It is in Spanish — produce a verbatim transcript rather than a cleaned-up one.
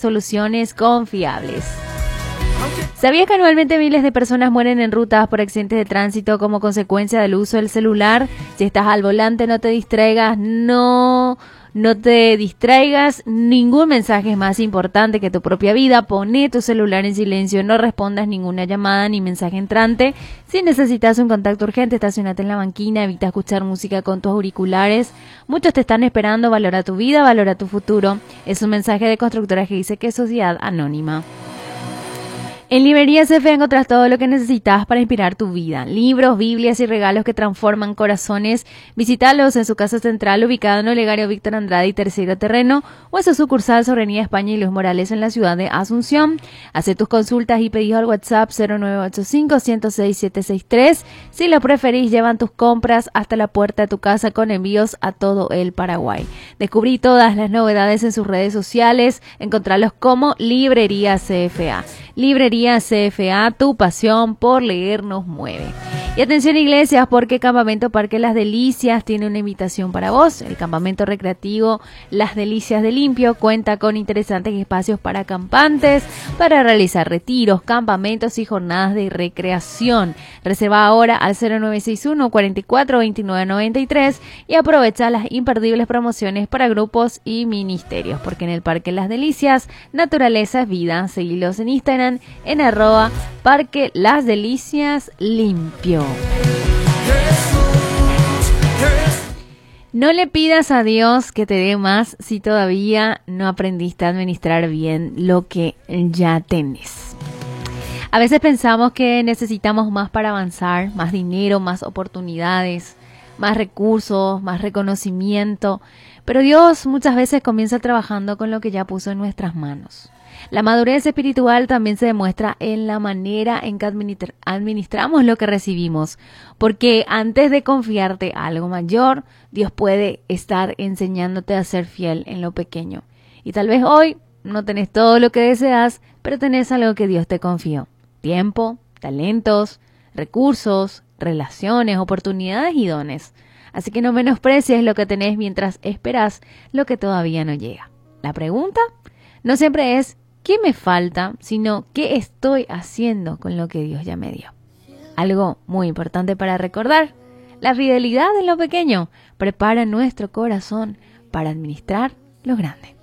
soluciones confiables. ¿Sabías que anualmente miles de personas mueren en rutas por accidentes de tránsito como consecuencia del uso del celular? Si estás al volante, no te distraigas, no, no te distraigas. Ningún mensaje es más importante que tu propia vida. Poné tu celular en silencio, no respondas ninguna llamada ni mensaje entrante. Si necesitas un contacto urgente, estacionate en la banquina, evita escuchar música con tus auriculares. Muchos te están esperando, valora tu vida, valora tu futuro. Es un mensaje de Constructora que dice que es Sociedad Anónima. En Librerías F encontrás todo lo que necesitas para inspirar tu vida. Libros, Biblias y regalos que transforman corazones. Visítalos en su casa central ubicada en Olegario Víctor Andrade y Tercero Terreno o en su sucursal sobre Avenida España y Luis Morales en la ciudad de Asunción. Haz tus consultas y pedidos al WhatsApp cero nueve ocho cinco, uno cero seis, siete seis tres. Si lo preferís, llevan tus compras hasta la puerta de tu casa con envíos a todo el Paraguay. Descubrí todas las novedades en sus redes sociales. Encontralos como Librería C F A. Librería C F A, tu pasión por leer nos mueve. Y atención iglesias, porque Campamento Parque Las Delicias tiene una invitación para vos. El campamento recreativo Las Delicias de Limpio cuenta con interesantes espacios para acampantes, para realizar retiros, campamentos y jornadas de recreación. Reserva ahora al cero nueve seis uno, cuarenta y cuatro, veintinueve noventa y tres y aprovecha las imperdibles promociones para grupos y ministerios, porque en el Parque Las Delicias, naturaleza es vida. Seguilos en Instagram en arroba Parque Las Delicias Limpio. No le pidas a Dios que te dé más si todavía no aprendiste a administrar bien lo que ya tenés. A veces pensamos que necesitamos más para avanzar, más dinero, más oportunidades, más recursos, más reconocimiento, pero Dios muchas veces comienza trabajando con lo que ya puso en nuestras manos. La madurez espiritual también se demuestra en la manera en que administra- administramos lo que recibimos, porque antes de confiarte algo mayor, Dios puede estar enseñándote a ser fiel en lo pequeño. Y tal vez hoy no tenés todo lo que deseas, pero tenés algo que Dios te confió: tiempo, talentos, recursos, relaciones, oportunidades y dones. Así que no menosprecies lo que tenés mientras esperas lo que todavía no llega. La pregunta no siempre es ¿qué me falta?, sino ¿qué estoy haciendo con lo que Dios ya me dio? Algo muy importante para recordar: la fidelidad en lo pequeño prepara nuestro corazón para administrar lo grande.